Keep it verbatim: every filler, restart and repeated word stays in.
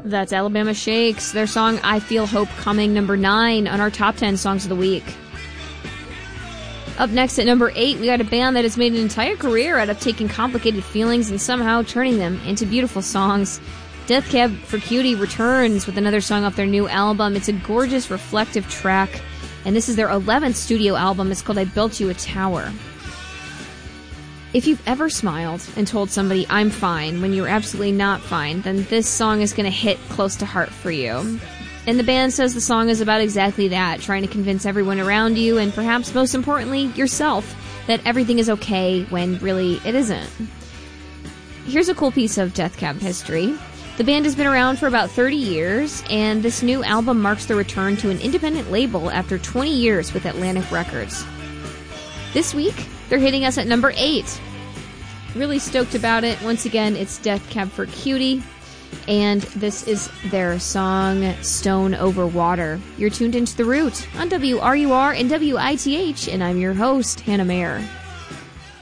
That's Alabama Shakes, their song I Feel Hope Coming, number nine on our top ten songs of the week. Up next at number eight, we got a band that has made an entire career out of taking complicated feelings and somehow turning them into beautiful songs. Death Cab for Cutie returns with another song off their new album. It's a gorgeous, reflective track, and this is their eleventh studio album. It's called I Built You a Tower. If you've ever smiled and told somebody, I'm fine, when you're absolutely not fine, then this song is going to hit close to heart for you. And the band says the song is about exactly that, trying to convince everyone around you, and perhaps most importantly, yourself, that everything is okay when really it isn't. Here's a cool piece of Death Cab history. The band has been around for about thirty years, and this new album marks the return to an independent label after twenty years with Atlantic Records. This week, they're hitting us at number eight. Really stoked about it. Once again, it's Death Cab for Cutie, and this is their song, Stone Over Water. You're tuned into The Root on W R U R and W I T H, and I'm your host, Hannah Mayer.